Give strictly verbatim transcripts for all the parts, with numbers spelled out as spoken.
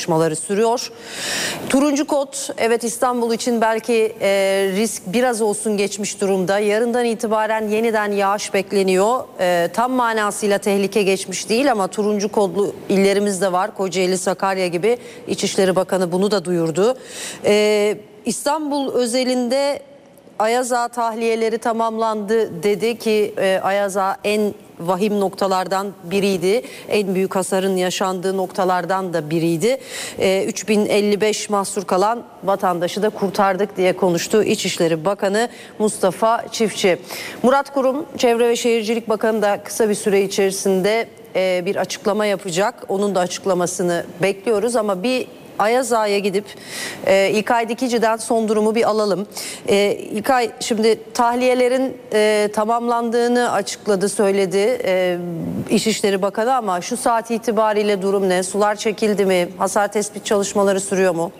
çalışmaları sürüyor. Turuncu kod, evet, İstanbul için belki e, risk biraz olsun geçmiş durumda. Yarından itibaren yeniden yağış bekleniyor. E, tam manasıyla tehlike geçmiş değil ama turuncu kodlu illerimiz de var. Kocaeli, Sakarya gibi. İçişleri Bakanı bunu da duyurdu. E, İstanbul özelinde Ayaz Ağa tahliyeleri tamamlandı dedi ki e, Ayaz Ağa en vahim noktalardan biriydi. En büyük hasarın yaşandığı noktalardan da biriydi. E, üç bin elli beş mahsur kalan vatandaşı da kurtardık diye konuştu İçişleri Bakanı Mustafa Çiftçi. Murat Kurum, Çevre ve Şehircilik Bakanı da kısa bir süre içerisinde e, bir açıklama yapacak. Onun da açıklamasını bekliyoruz ama bir Ayaz Ağa'ya gidip e, İlkay Dikici'den son durumu bir alalım. E, İlkay, şimdi tahliyelerin e, tamamlandığını açıkladı, söyledi e, İçişleri Bakanı ama şu saat itibariyle durum ne? Sular çekildi mi? Hasar tespit çalışmaları sürüyor mu?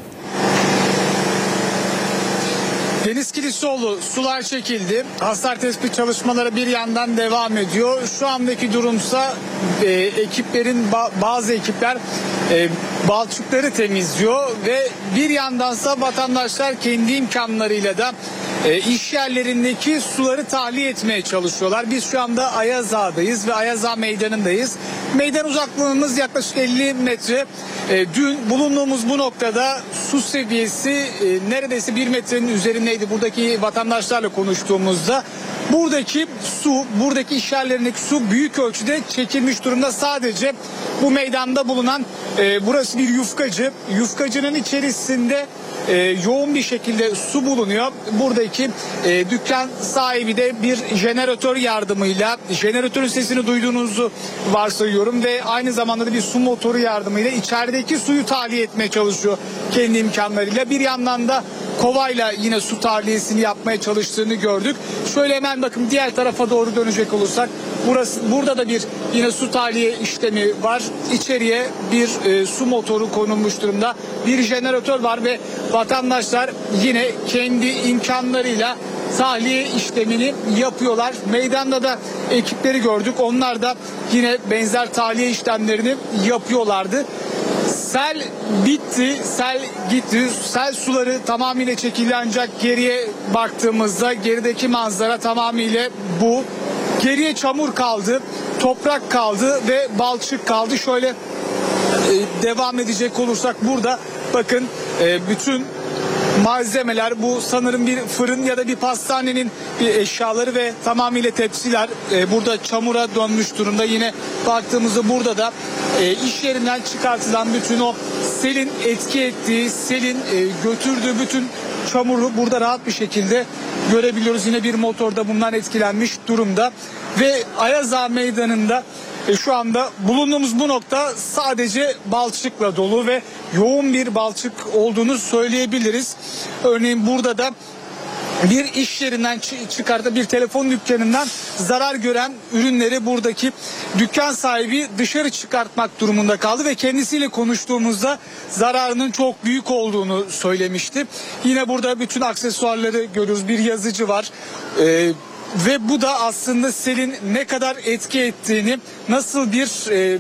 Deniz Kilisoğlu, sular çekildi. Hasar tespit çalışmaları bir yandan devam ediyor. Şu andaki durumsa e, ekiplerin bazı ekipler e, balçıkları temizliyor ve bir yandansa vatandaşlar kendi imkanlarıyla da e, iş yerlerindeki suları tahliye etmeye çalışıyorlar. Biz şu anda Ayaz Ağa'dayız ve Ayaz Ağa meydanındayız. Meydan uzaklığımız yaklaşık elli metre. E, dün bulunduğumuz bu noktada su seviyesi e, neredeyse bir metrenin üzerindeydi. Buradaki vatandaşlarla konuştuğumuzda buradaki su, buradaki iş yerlerindeki su büyük ölçüde çekilmiş durumda. Sadece bu meydanda bulunan e, burası bir yufkacı. Yufkacının içerisinde e, yoğun bir şekilde su bulunuyor. Buradaki e, dükkan sahibi de bir jeneratör yardımıyla, jeneratörün sesini duyduğunuzu varsayıyorum ve aynı zamanda da bir su motoru yardımıyla içerideki suyu tahliye etmeye çalışıyor kendi imkanlarıyla. Bir yandan da kovayla yine su tahliyesini yapmaya çalıştığını gördük. Şöyle hemen bakın diğer tarafa doğru dönecek olursak burası, burada da bir yine su tahliye işlemi var. İçeriye bir e, su motoru konulmuş durumda. Bir jeneratör var ve vatandaşlar yine kendi imkanlarıyla tahliye işlemini yapıyorlar. Meydanda da ekipleri gördük. Onlar da yine benzer tahliye işlemlerini yapıyorlardı. Sel bitti, sel gitti, sel suları tamamıyla çekildi ancak geriye baktığımızda gerideki manzara tamamıyla bu. Geriye çamur kaldı, toprak kaldı ve balçık kaldı. Şöyle e, devam edecek olursak burada bakın e, bütün malzemeler, bu sanırım bir fırın ya da bir pastanenin bir eşyaları ve tamamıyla tepsiler e, burada çamura dönmüş durumda. Yine baktığımızda burada da e, iş yerinden çıkartılan bütün o selin etki ettiği, selin e, götürdüğü bütün çamuru burada rahat bir şekilde görebiliyoruz. Yine bir motorda bundan etkilenmiş durumda ve Ayaz Ağa meydanında E şu anda bulunduğumuz bu nokta sadece balçıkla dolu ve yoğun bir balçık olduğunu söyleyebiliriz. Örneğin burada da bir iş yerinden çıkartıp bir telefon dükkanından zarar gören ürünleri buradaki dükkan sahibi dışarı çıkartmak durumunda kaldı ve kendisiyle konuştuğumuzda zararının çok büyük olduğunu söylemişti. Yine burada bütün aksesuarları görüyoruz. Bir yazıcı var. Ee, Ve bu da aslında selin ne kadar etki ettiğini, nasıl bir e,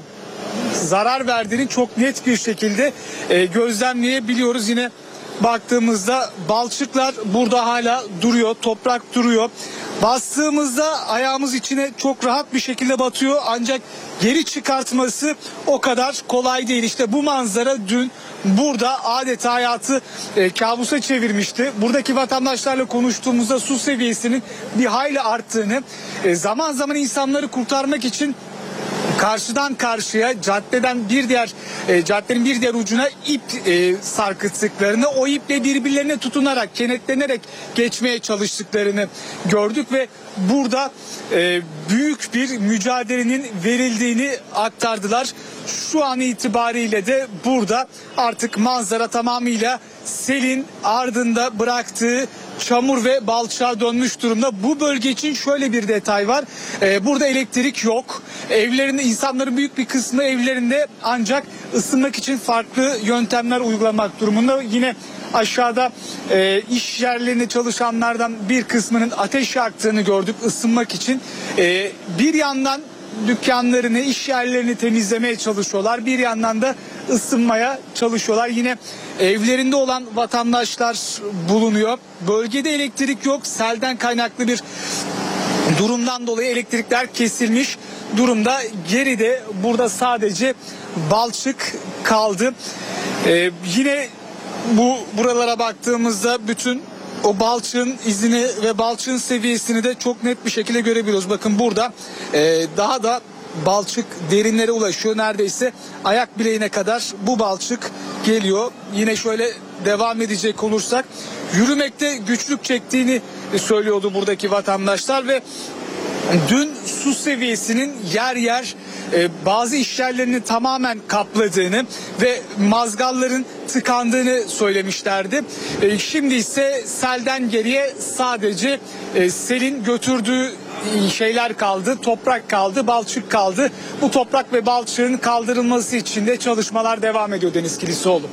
zarar verdiğini çok net bir şekilde e, gözlemleyebiliyoruz. Yine baktığımızda balçıklar burada hala duruyor, toprak duruyor. Bastığımızda ayağımız içine çok rahat bir şekilde batıyor ancak geri çıkartması o kadar kolay değil. İşte bu manzara dün burada adeta hayatı e, kabusa çevirmişti. Buradaki vatandaşlarla konuştuğumuzda su seviyesinin bir hayli arttığını, e, zaman zaman insanları kurtarmak için karşıdan karşıya caddeden bir diğer e, caddenin bir diğer ucuna ip e, sarkıttıklarını, o iple birbirlerine tutunarak, kenetlenerek geçmeye çalıştıklarını gördük ve burada e, büyük bir mücadelenin verildiğini aktardılar. Şu an itibariyle de burada artık manzara tamamıyla selin ardında bıraktığı çamur ve balçağa dönmüş durumda. Bu bölge için şöyle bir detay var. Ee, burada elektrik yok. Evlerinde, insanların büyük bir kısmı evlerinde ancak ısınmak için farklı yöntemler uygulamak durumunda. Yine aşağıda e, iş yerlerinde çalışanlardan bir kısmının ateş yaktığını gördük ısınmak için. E, bir yandan dükkanlarını, iş yerlerini temizlemeye çalışıyorlar. Bir yandan da ısınmaya çalışıyorlar. Yine evlerinde olan vatandaşlar bulunuyor. Bölgede elektrik yok. Selden kaynaklı bir durumdan dolayı elektrikler kesilmiş durumda. Geride burada sadece balçık kaldı. Ee, yine bu buralara baktığımızda bütün o balçığın izini ve balçığın seviyesini de çok net bir şekilde görebiliyoruz. Bakın burada e, daha da balçık derinlere ulaşıyor. Neredeyse ayak bileğine kadar bu balçık geliyor. Yine şöyle devam edecek olursak, yürümekte güçlük çektiğini söylüyordu buradaki vatandaşlar ve dün su seviyesinin yer yer e, bazı iş yerlerini tamamen kapladığını ve mazgalların tıkandığını söylemişlerdi. E, şimdi ise selden geriye sadece e, selin götürdüğü şeyler kaldı, toprak kaldı, balçık kaldı. Bu toprak ve balçığın kaldırılması için de çalışmalar devam ediyor Deniz Kilisoğlu.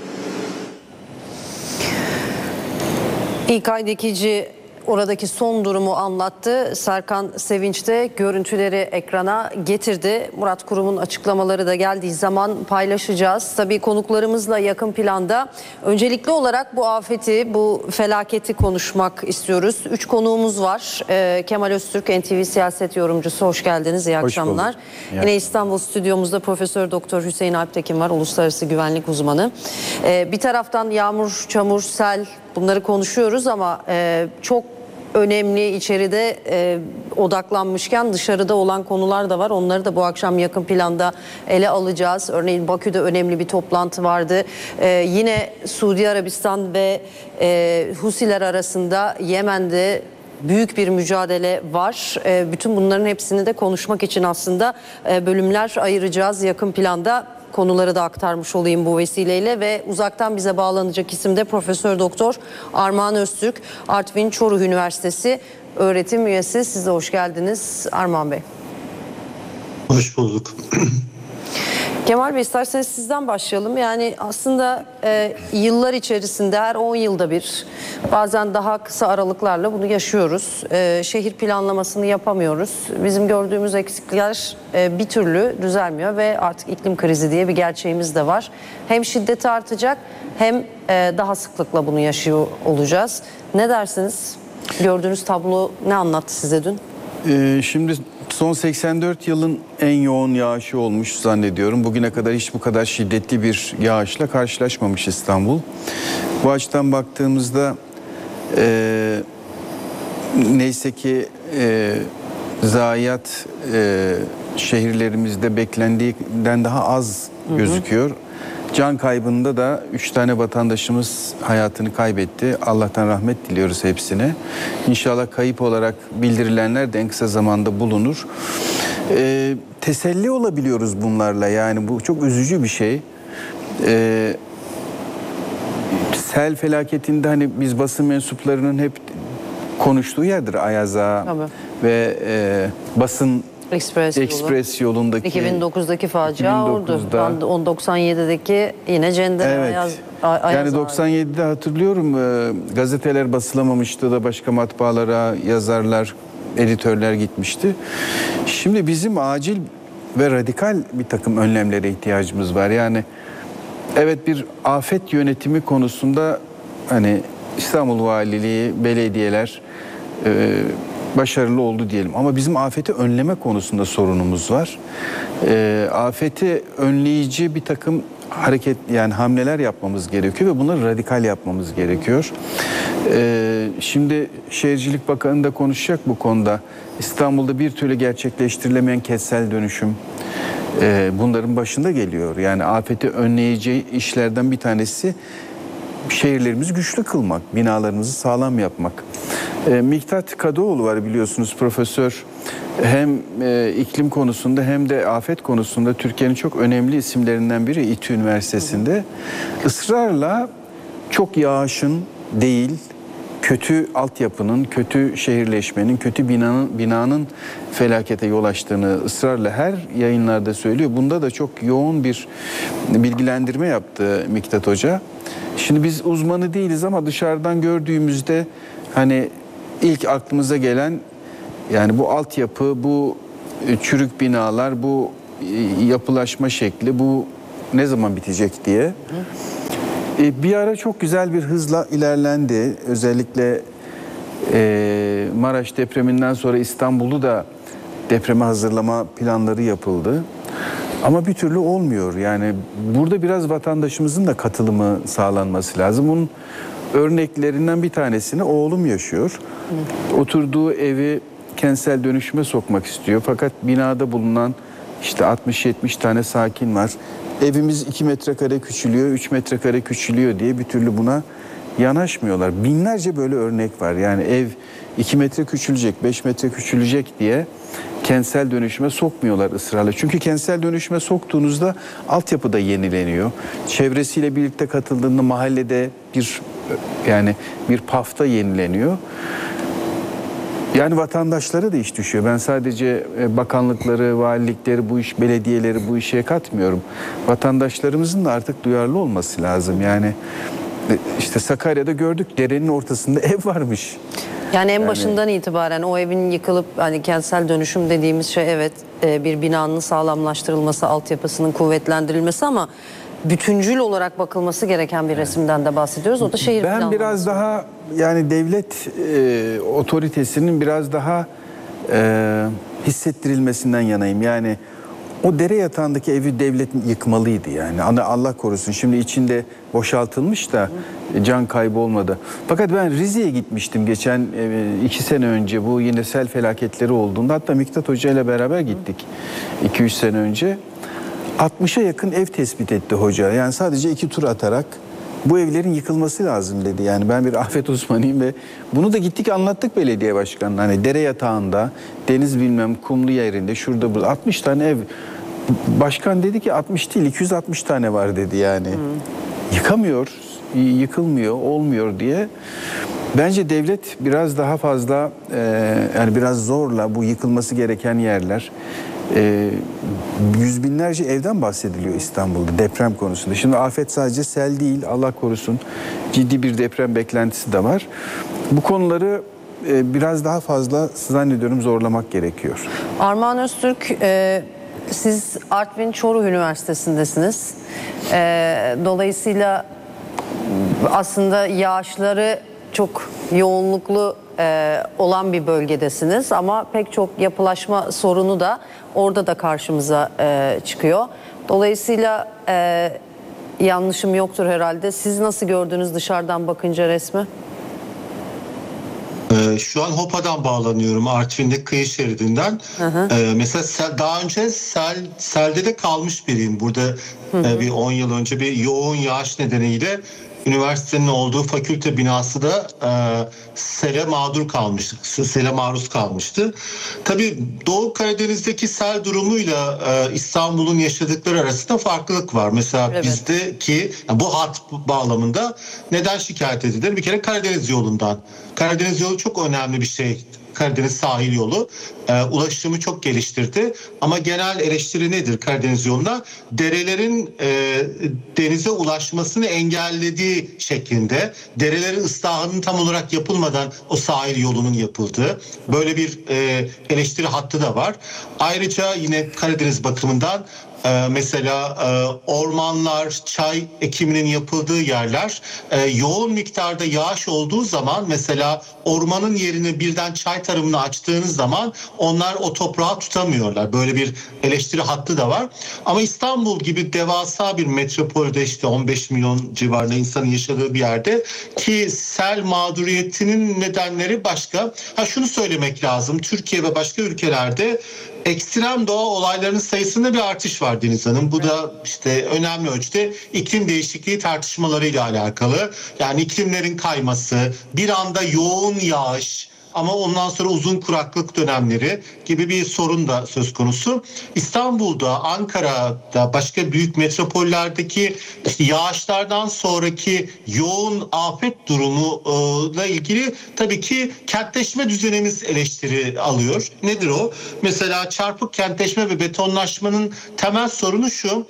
İlkay Dikici oradaki son durumu anlattı. Serkan Sevinç de görüntüleri ekrana getirdi. Murat Kurum'un açıklamaları da geldiği zaman paylaşacağız. Tabii konuklarımızla yakın planda öncelikli olarak bu afeti, bu felaketi konuşmak istiyoruz. Üç konuğumuz var. Ee, Kemal Öztürk, N T V siyaset yorumcusu. Hoş geldiniz. İyi Hoş akşamlar. bulduk. Yine İstanbul stüdyomuzda Profesör Doktor Hüseyin Alptekin var. Uluslararası güvenlik uzmanı. Ee, bir taraftan yağmur, çamur, sel, bunları konuşuyoruz ama e, çok önemli içeride e, odaklanmışken dışarıda olan konular da var. Onları da bu akşam yakın planda ele alacağız. Örneğin Bakü'de önemli bir toplantı vardı. E, yine Suudi Arabistan ve e, Husiler arasında Yemen'de büyük bir mücadele var. E, bütün bunların hepsini de konuşmak için aslında e, bölümler ayıracağız yakın planda. Konuları da aktarmış olayım bu vesileyle ve uzaktan bize bağlanacak isim de Profesör Doktor Armağan Öztürk, Artvin Çoruh Üniversitesi öğretim üyesi. Siz de hoş geldiniz Armağan Bey. Hoş bulduk. Kemal Bey, isterseniz sizden başlayalım. Yani aslında e, yıllar içerisinde her on yılda bir, bazen daha kısa aralıklarla bunu yaşıyoruz. E, şehir planlamasını yapamıyoruz. Bizim gördüğümüz eksikler e, bir türlü düzelmiyor ve artık iklim krizi diye bir gerçeğimiz de var. Hem şiddeti artacak hem e, daha sıklıkla bunu yaşıyor olacağız. Ne dersiniz? Gördüğünüz tablo ne anlattı size dün? Ee, şimdi son seksen dört yılın en yoğun yağışı olmuş zannediyorum. Bugüne kadar hiç bu kadar şiddetli bir yağışla karşılaşmamış İstanbul. Bu açıdan baktığımızda e, neyse ki e, zayiat e, şehirlerimizde beklendiğinden daha az gözüküyor. Hı hı. Can kaybında da üç tane vatandaşımız hayatını kaybetti. Allah'tan rahmet diliyoruz hepsine. İnşallah kayıp olarak bildirilenler de en kısa zamanda bulunur. Ee, teselli olabiliyoruz bunlarla, yani bu çok üzücü bir şey. Ee, sel felaketinde hani biz basın mensuplarının hep konuştuğu yerdir Ayaza ve e, basın Ekspres, Ekspres yolu. yolundaki iki bin dokuzdaki facia iki bin dokuzda oldu. on doksan yedideki yine Cendere evet. Ayaz, Ayaz yani doksan yedide hatırlıyorum, e, gazeteler basılamamıştı da başka matbaalara yazarlar, editörler gitmişti. Şimdi bizim acil ve radikal bir takım önlemlere ihtiyacımız var. Yani evet, bir afet yönetimi konusunda hani İstanbul Valiliği, belediyeler e, başarılı oldu diyelim. Ama bizim afeti önleme konusunda sorunumuz var. E, afeti önleyici bir takım hareket, yani hamleler yapmamız gerekiyor ve bunları radikal yapmamız gerekiyor. E, şimdi Şehircilik Bakanı da konuşacak bu konuda. İstanbul'da bir türlü gerçekleştirilemeyen kentsel dönüşüm e, bunların başında geliyor. Yani afeti önleyici işlerden bir tanesi şehirlerimizi güçlü kılmak, binalarımızı sağlam yapmak. E, Miktat Kadıoğlu var, biliyorsunuz, profesör. Hem e, iklim konusunda hem de afet konusunda Türkiye'nin çok önemli isimlerinden biri İTÜ Üniversitesi'nde. Israrla çok yağışın değil, kötü altyapının, kötü şehirleşmenin, kötü binanın, binanın felakete yol açtığını ısrarla her yayınlarda söylüyor. Bunda da çok yoğun bir bilgilendirme yaptı Miktat Hoca. Şimdi biz uzmanı değiliz ama dışarıdan gördüğümüzde hani ilk aklımıza gelen, yani bu altyapı, bu çürük binalar, bu yapılaşma şekli, bu ne zaman bitecek diye. E, bir ara çok güzel bir hızla ilerlendi. Özellikle e, Maraş depreminden sonra İstanbul'u da depreme hazırlama planları yapıldı. Ama bir türlü olmuyor. Yani burada biraz vatandaşımızın da katılımı sağlanması lazım. Bunun örneklerinden bir tanesini oğlum yaşıyor. Hı. Oturduğu evi kentsel dönüşüme sokmak istiyor. Fakat binada bulunan işte altmış yetmiş tane sakin var. Evimiz iki metrekare küçülüyor, üç metrekare küçülüyor diye bir türlü buna yanaşmıyorlar. Binlerce böyle örnek var. Yani ev iki metre küçülecek, beş metre küçülecek diye kentsel dönüşüme sokmuyorlar ısrarla. Çünkü kentsel dönüşüme soktuğunuzda altyapı da yenileniyor. Çevresiyle birlikte katıldığında mahallede bir yani bir pafta yenileniyor. Yani vatandaşlara da iş düşüyor. Ben sadece bakanlıkları, valilikleri, bu iş belediyeleri bu işe katmıyorum. Vatandaşlarımızın da artık duyarlı olması lazım. Yani işte Sakarya'da gördük, derenin ortasında ev varmış. Yani en başından yani, itibaren o evin yıkılıp hani kentsel dönüşüm dediğimiz şey evet bir binanın sağlamlaştırılması, altyapısının kuvvetlendirilmesi ama bütüncül olarak bakılması gereken bir resimden de bahsediyoruz. O da şehir planlaması. Ben biraz daha yani devlet e, otoritesinin biraz daha e, hissettirilmesinden yanayım. Yani o dere yatağındaki evi devlet yıkmalıydı yani. Allah korusun şimdi içinde boşaltılmış da can kaybı olmadı. Fakat ben Rize'ye gitmiştim geçen iki sene önce, bu yine sel felaketleri olduğunda. Hatta Miktat Hoca ile beraber gittik iki üç sene önce. altmışa yakın ev tespit etti hoca. Yani sadece iki tur atarak bu evlerin yıkılması lazım dedi. Yani ben bir afet uzmanıyım ve bunu da gittik anlattık belediye başkanına. Hani dere yatağında, deniz bilmem kumlu yerinde, şurada burada altmış tane ev. Başkan dedi ki altmış değil iki yüz altmış tane var dedi yani. Hmm. Yıkamıyor, yıkılmıyor, olmuyor diye. Bence devlet biraz daha fazla e, yani biraz zorla bu yıkılması gereken yerler. E, yüz binlerce evden bahsediliyor İstanbul'da deprem konusunda. Şimdi afet sadece sel değil, Allah korusun, ciddi bir deprem beklentisi de var. Bu konuları e, biraz daha fazla zannediyorum zorlamak gerekiyor. Armağan Öztürk, e, siz Artvin Çoruh Üniversitesi'ndesiniz. E, dolayısıyla aslında yağışları çok yoğunluklu e, olan bir bölgedesiniz ama pek çok yapılaşma sorunu da orada da karşımıza e, çıkıyor. Dolayısıyla e, yanlışım yoktur herhalde. Siz nasıl gördünüz dışarıdan bakınca resmi? Ee, şu an Hopa'dan bağlanıyorum, Artvin'deki kıyı şeridinden. Hı hı. Ee, mesela sel, daha önce sel, selde de kalmış biriyim. Burada hı hı. E, bir on yıl önce bir yoğun yağış nedeniyle üniversitenin olduğu fakülte binası da e, sele mağdur kalmıştı, sele maruz kalmıştı. Tabii Doğu Karadeniz'deki sel durumuyla e, İstanbul'un yaşadıkları arasında farklılık var. Mesela evet. bizdeki yani bu hat bağlamında neden şikayet edilir? Bir kere Karadeniz yolundan. Karadeniz yolu çok önemli bir şey. Karadeniz sahil yolu e, ulaşımı çok geliştirdi. Ama genel eleştiri nedir Karadeniz yoluna? Derelerin e, denize ulaşmasını engellediği şeklinde, derelerin ıslahının tam olarak yapılmadan o sahil yolunun yapıldığı böyle bir e, eleştiri hattı da var. Ayrıca yine Karadeniz bakımından Ee, mesela e, ormanlar, çay ekiminin yapıldığı yerler e, yoğun miktarda yağış olduğu zaman mesela ormanın yerini birden çay tarımını açtığınız zaman onlar o toprağı tutamıyorlar. Böyle bir eleştiri hattı da var. Ama İstanbul gibi devasa bir metropolde işte on beş milyon civarında insanın yaşadığı bir yerde ki sel mağduriyetinin nedenleri başka. Ha şunu söylemek lazım. Türkiye ve başka ülkelerde ekstrem doğa olaylarının sayısında bir artış var Deniz Hanım. Bu da işte önemli ölçüde iklim değişikliği tartışmalarıyla alakalı. Yani iklimlerin kayması, bir anda yoğun yağış ama ondan sonra uzun kuraklık dönemleri gibi bir sorun da söz konusu. İstanbul'da, Ankara'da, başka büyük metropollerdeki işte yağışlardan sonraki yoğun afet durumuyla ilgili tabii ki kentleşme düzenimiz eleştiri alıyor. Nedir o? Mesela çarpık kentleşme ve betonlaşmanın temel sorunu şu.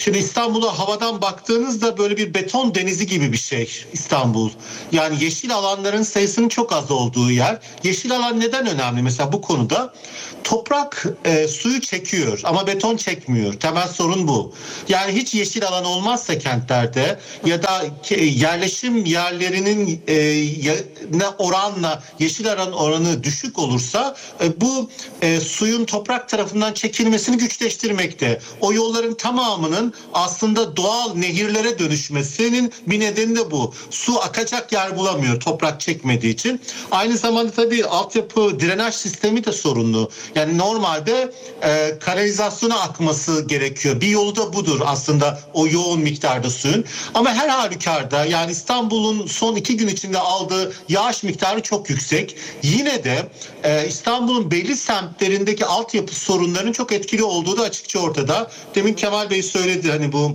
Şimdi İstanbul'a havadan baktığınızda böyle bir beton denizi gibi bir şey İstanbul. Yani yeşil alanların sayısının çok az olduğu yer. Yeşil alan neden önemli? Mesela bu konuda toprak e, suyu çekiyor ama beton çekmiyor. Temel sorun bu. Yani hiç yeşil alan olmazsa kentlerde ya da yerleşim yerlerinin e, ne oranla yeşil alan oranı düşük olursa e, bu e, suyun toprak tarafından çekilmesini güçleştirmekte. O yolların tamamının aslında doğal nehirlere dönüşmesinin bir nedeni de bu. Su akacak yer bulamıyor toprak çekmediği için. Aynı zamanda tabii altyapı drenaj sistemi de sorunlu. Yani normalde e, kanalizasyona akması gerekiyor. Bir yolu da budur aslında o yoğun miktarda suyun. Ama her halükarda yani İstanbul'un son iki gün içinde aldığı yağış miktarı çok yüksek. Yine de e, İstanbul'un belli semtlerindeki altyapı sorunlarının çok etkili olduğu da açıkça ortada. Demin Kemal Bey söyledi hani bu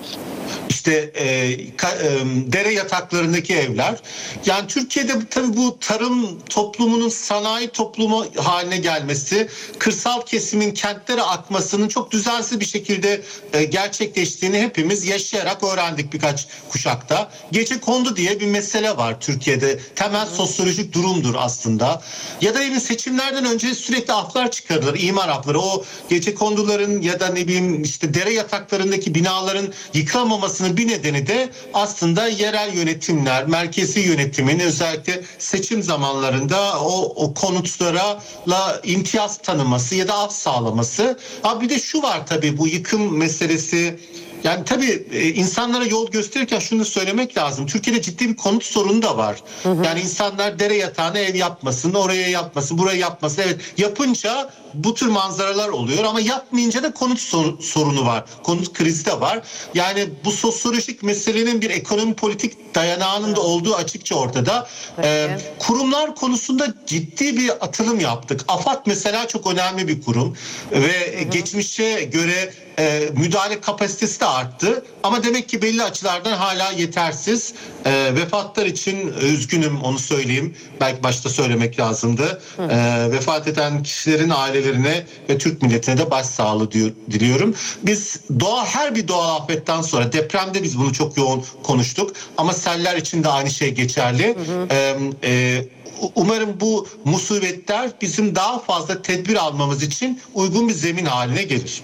İşte e, ka, e, dere yataklarındaki evler. Yani Türkiye'de tabii bu tarım toplumunun sanayi toplumu haline gelmesi, kırsal kesimin kentlere akmasının çok düzensiz bir şekilde e, gerçekleştiğini hepimiz yaşayarak öğrendik birkaç kuşakta. Gecekondu diye bir mesele var Türkiye'de. Temel sosyolojik durumdur aslında. Ya da yine seçimlerden önce sürekli aflar çıkarılır, imar afları. O gecekonduların ya da ne bileyim işte dere yataklarındaki binaların yıkılmaması bir nedeni de aslında yerel yönetimler, merkezi yönetimin özellikle seçim zamanlarında o, o konutlara imtiyaz tanıması ya da af sağlaması. Ha bir de şu var tabii bu yıkım meselesi. Yani tabii insanlara yol gösterirken şunu da söylemek lazım. Türkiye'de ciddi bir konut sorunu da var. Hı hı. Yani insanlar dere yatağına ev yapmasın, oraya yapmasın, buraya yapmasın. Evet yapınca bu tür manzaralar oluyor ama yapmayınca da konut sorunu var. Konut krizi de var. Yani bu sosyolojik meselenin bir ekonomi politik dayanağının da olduğu açıkça ortada. Ee, kurumlar konusunda ciddi bir atılım yaptık. AFAD mesela çok önemli bir kurum ve hı hı. geçmişe göre e, müdahale kapasitesi de arttı. Ama demek ki belli açılardan hala yetersiz. E, vefatlar için üzgünüm onu söyleyeyim. Belki başta söylemek lazımdı. E, vefat eden kişilerin ailelerine ve Türk milletine de başsağlığı diyor, diliyorum. Biz doğa her bir doğal afetten sonra depremde biz bunu çok yoğun konuştuk. Ama seller için de aynı şey geçerli. Hı hı. E, e, Umarım bu musibetler bizim daha fazla tedbir almamız için uygun bir zemin haline gelir.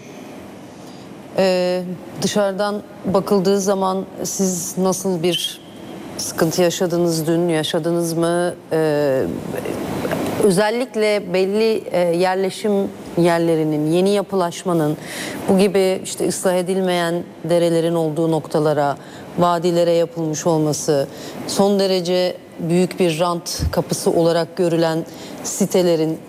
Ee, dışarıdan bakıldığı zaman siz nasıl bir sıkıntı yaşadınız, dün yaşadınız mı? Ee, özellikle belli e, yerleşim yerlerinin, yeni yapılaşmanın, bu gibi işte ıslah edilmeyen derelerin olduğu noktalara, vadilere yapılmış olması, son derece büyük bir rant kapısı olarak görülen sitelerin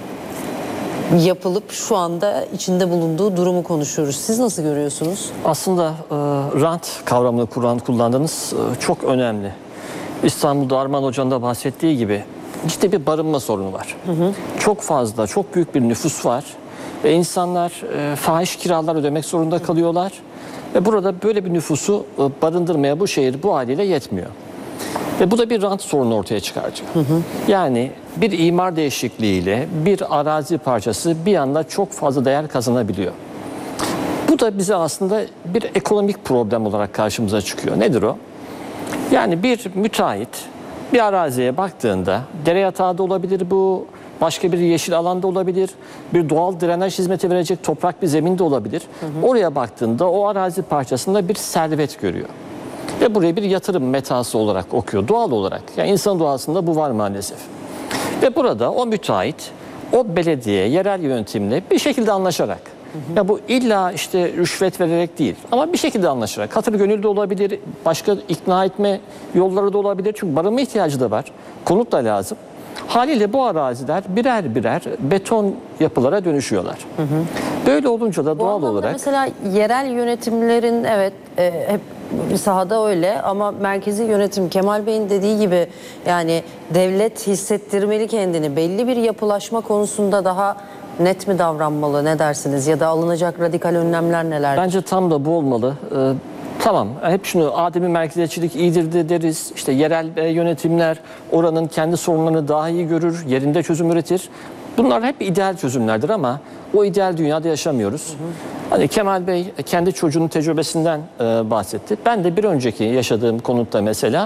yapılıp şu anda içinde bulunduğu durumu konuşuyoruz. Siz nasıl görüyorsunuz? Aslında e, rant kavramını kuran, kullandığınız e, çok önemli. İstanbul'da Arman Hoca'nın da bahsettiği gibi ciddi bir barınma sorunu var. Hı hı. Çok fazla, çok büyük bir nüfus var ve insanlar e, fahiş kiralar ödemek zorunda kalıyorlar. Ve burada böyle bir nüfusu e, barındırmaya bu şehir bu haliyle yetmiyor. Ve bu da bir rant sorunu ortaya çıkartıyor. Hı hı. Yani bir imar değişikliğiyle bir arazi parçası bir anda çok fazla değer kazanabiliyor. Bu da bize aslında bir ekonomik problem olarak karşımıza çıkıyor. Nedir o? Yani bir müteahhit bir araziye baktığında dere yatağı da olabilir bu, başka bir yeşil alanda olabilir, bir doğal drenaj hizmeti verecek toprak bir zemin de olabilir. Hı hı. Oraya baktığında o arazi parçasında bir servet görüyor. Ve buraya bir yatırım metası olarak okuyor doğal olarak. Yani insan doğasında bu var maalesef. Ve burada o müteahhit o belediye, yerel yönetimle bir şekilde anlaşarak, hı hı. ya bu illa işte rüşvet vererek değil ama bir şekilde anlaşarak, hatır gönül de olabilir, başka ikna etme yolları da olabilir. Çünkü barınma ihtiyacı da var, konut da lazım. Haliyle bu araziler birer birer beton yapılara dönüşüyorlar. Hı hı. Böyle olunca da doğal olarak... Mesela yerel yönetimlerin evet e, hep sahada öyle ama merkezi yönetim Kemal Bey'in dediği gibi yani devlet hissettirmeli kendini, belli bir yapılaşma konusunda daha net mi davranmalı, ne dersiniz, ya da alınacak radikal önlemler neler? Bence tam da bu olmalı. Ee, Tamam, hep şunu ademi merkeziyetçilik iyidir de deriz. İşte yerel e, yönetimler oranın kendi sorunlarını daha iyi görür, yerinde çözüm üretir. Bunlar hep ideal çözümlerdir ama o ideal dünyada yaşamıyoruz. Hı hı. Hani Kemal Bey kendi çocuğunun tecrübesinden e, bahsetti. Ben de bir önceki yaşadığım konutta mesela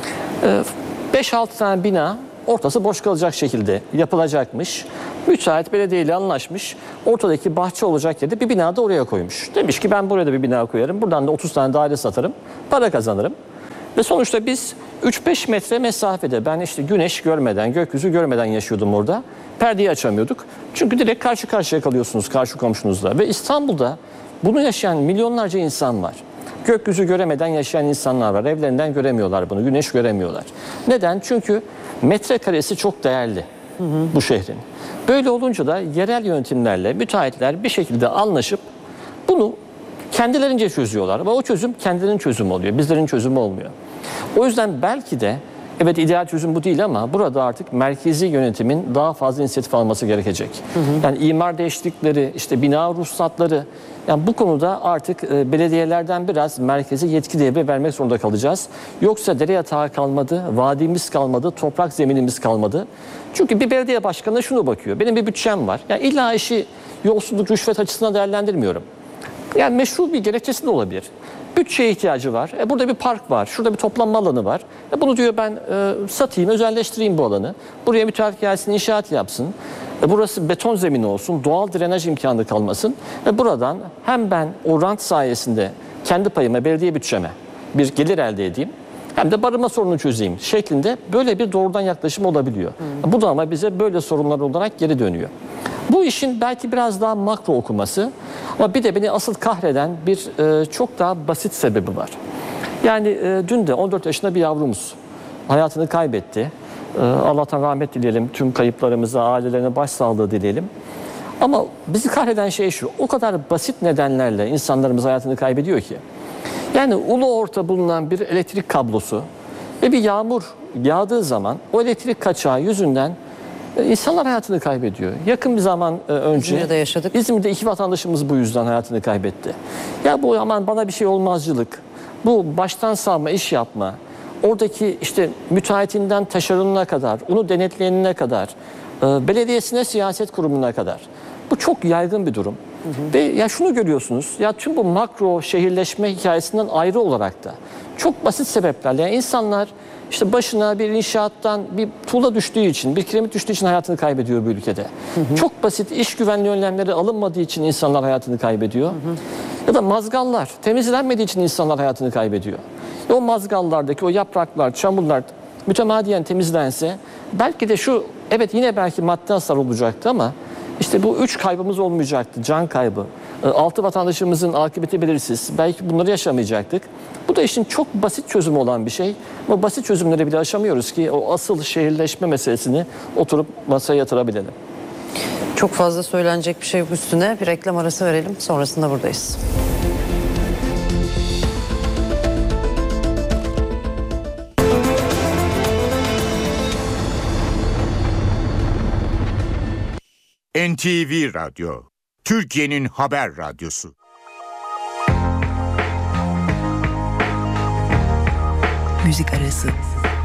e, beş altı tane bina ortası boş kalacak şekilde yapılacakmış. Müteahhit belediyeyle anlaşmış. Ortadaki bahçe olacak yerde bir bina da oraya koymuş. Demiş ki ben buraya da bir bina koyarım. Buradan da otuz tane daire satarım. Para kazanırım. Ve sonuçta biz üç beş metre mesafede, ben işte güneş görmeden, gökyüzü görmeden yaşıyordum orada. Perdeyi açamıyorduk. Çünkü direkt karşı karşıya kalıyorsunuz karşı komşunuzla. Ve İstanbul'da bunu yaşayan milyonlarca insan var. Gökyüzü göremeden yaşayan insanlar var. Evlerinden göremiyorlar bunu. Güneş göremiyorlar. Neden? Çünkü metrekaresi çok değerli hı hı. bu şehrin. Böyle olunca da yerel yönetimlerle müteahhitler bir şekilde anlaşıp bunu kendilerince çözüyorlar. Ve o çözüm kendilerinin çözümü oluyor. Bizlerin çözümü olmuyor. O yüzden belki de evet ideal çözüm bu değil ama burada artık merkezi yönetimin daha fazla inisiyatif alması gerekecek. Hı hı. Yani imar değişiklikleri, işte bina ruhsatları, yani bu konuda artık e, belediyelerden biraz merkeze yetki devri vermek zorunda kalacağız. Yoksa dere yatağı kalmadı, vadimiz kalmadı, toprak zeminimiz kalmadı. Çünkü bir belediye başkanı şunu bakıyor. Benim bir bütçem var. Yani illa işi yolsuzluk, rüşvet açısından değerlendirmiyorum. Yani meşru bir gerekçesi de olabilir. Bütçeye ihtiyacı var. E burada bir park var. Şurada bir toplanma alanı var. E bunu diyor ben e, satayım, özelleştireyim bu alanı. Buraya müteahhit gelsin, inşaat yapsın. E burası beton zemini olsun, doğal drenaj imkanı kalmasın. Ve buradan hem ben o rant sayesinde kendi payıma, belediye bütçeme bir gelir elde edeyim. Hem de barınma sorununu çözeyim şeklinde böyle bir doğrudan yaklaşım olabiliyor. Hmm. Bu da ama bize böyle sorunlar olarak geri dönüyor. Bu işin belki biraz daha makro okuması ama bir de beni asıl kahreden bir e, çok daha basit sebebi var. Yani e, dün de on dört yaşında bir yavrumuz hayatını kaybetti. E, Allah'tan rahmet dileyelim, tüm kayıplarımıza, ailelerine başsağlığı dileyelim. Ama bizi kahreden şey şu, o kadar basit nedenlerle insanlarımız hayatını kaybediyor ki. Yani ulu orta bulunan bir elektrik kablosu ve bir yağmur yağdığı zaman o elektrik kaçağı yüzünden İnsanlar hayatını kaybediyor. Yakın bir zaman önce İzmir'de yaşadık. İzmir'de iki vatandaşımız bu yüzden hayatını kaybetti. Ya bu aman bana bir şey olmazcılık, bu baştan savma iş yapma, oradaki işte müteahhitinden taşeronuna kadar, onu denetleyenine kadar, belediyesine, siyaset kurumuna kadar. Bu çok yaygın bir durum. Hı hı. Ve ya şunu görüyorsunuz, ya tüm bu makro şehirleşme hikayesinden ayrı olarak da çok basit sebeplerle yani insanlar işte başına bir inşaattan bir tuğla düştüğü için, bir kiremit düştüğü için hayatını kaybediyor bu ülkede. Hı hı. Çok basit iş güvenliği önlemleri alınmadığı için insanlar hayatını kaybediyor. Hı hı. Ya da mazgallar temizlenmediği için insanlar hayatını kaybediyor. E o mazgallardaki o yapraklar, çamurlar mütemadiyen temizlense belki de şu, evet yine belki maddi hasar olacaktı ama işte bu üç kaybımız olmayacaktı, can kaybı. Altı vatandaşımızın akıbeti belirsiz. Belki bunları yaşamayacaktık. Bu da işin çok basit çözümü olan bir şey. Ama basit çözümleri bile aşamıyoruz ki o asıl şehirleşme meselesini oturup masaya yatırabilelim. Çok fazla söylenecek bir şey yok üstüne. Bir reklam arası verelim. Sonrasında buradayız. N T V Radyo, Türkiye'nin haber radyosu. Müzik arası.